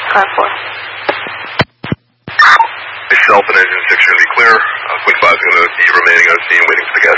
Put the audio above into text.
Car 4. Myself and engine 6 are going to be clear. Quick 5 is going to be remaining on scene waiting for the